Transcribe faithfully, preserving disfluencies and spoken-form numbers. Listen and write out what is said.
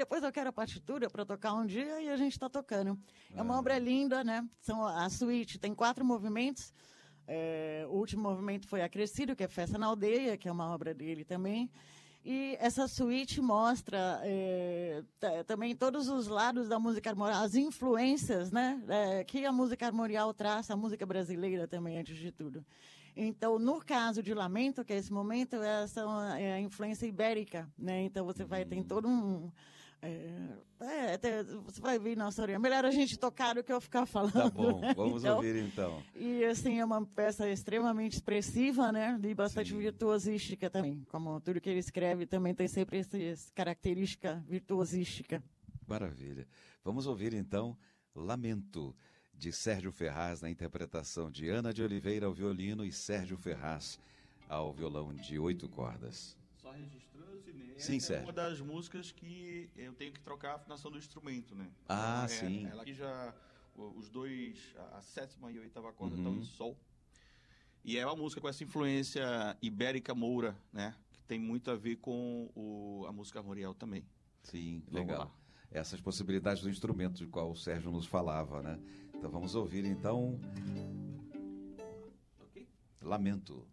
depois eu quero a partitura para tocar um dia e a gente está tocando. É uma Ah. obra linda, né? São a suíte, tem quatro movimentos. É, o último movimento foi Acrescido, que é Festa na Aldeia, que é uma obra dele também. E essa suíte mostra é, t- também todos os lados da música armorial, as influências, né, é, que a música armorial traz, a música brasileira também, antes de tudo. Então, no caso de Lamento, que é esse momento, essa é a influência ibérica, né? Então, você vai ter todo um... É, é, até você vai ver nossa orelha. Melhor a gente tocar do que eu ficar falando. Tá bom, né? vamos Então, ouvir então. E, assim, é uma peça extremamente expressiva, né? E bastante Sim. virtuosística também. Como tudo que ele escreve também tem sempre essa característica virtuosística. Maravilha. Vamos ouvir então Lamento, de Sérgio Ferraz, na interpretação de Ana de Oliveira ao violino e Sérgio Ferraz ao violão de oito cordas. Só registrando, Zinei, Sim, é Sérgio. uma das músicas que eu tenho que trocar a afinação do instrumento, né? Ah, Então, é, sim. Ela aqui já, o- os dois, a, a sétima e a oitava corda Uhum. estão em sol. E é uma música com essa influência ibérica moura, né? Que tem muito a ver com o, a música armorial também. Sim, Vamos legal. lá. Essas possibilidades do instrumento de qual o Sérgio nos falava, né? Então vamos ouvir então Ok? Lamento.